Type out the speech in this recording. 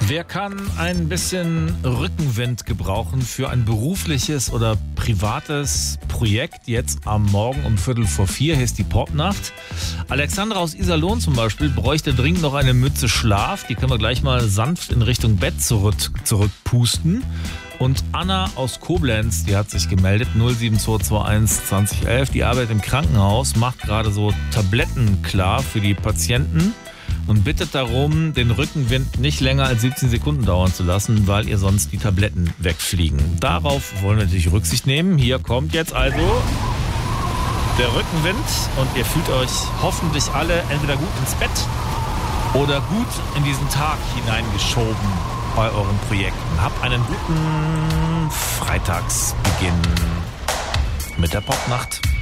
Wer kann ein bisschen Rückenwind gebrauchen für ein berufliches oder privates Projekt? Jetzt am Morgen um 3:45, hier ist die Popnacht. Alexandra aus Iserlohn zum Beispiel bräuchte dringend noch eine Mütze Schlaf. Die können wir gleich mal sanft in Richtung Bett zurückpusten. Und Anna aus Koblenz, die hat sich gemeldet, 07221 2011. Die arbeitet im Krankenhaus, macht gerade so Tabletten klar für die Patienten und bittet darum, den Rückenwind nicht länger als 17 Sekunden dauern zu lassen, weil ihr sonst die Tabletten wegfliegen. Darauf wollen wir natürlich Rücksicht nehmen. Hier kommt jetzt also der Rückenwind und ihr fühlt euch hoffentlich alle entweder gut ins Bett oder gut in diesen Tag hineingeschoben bei euren Projekten. Habt einen guten Freitagsbeginn mit der Popnacht.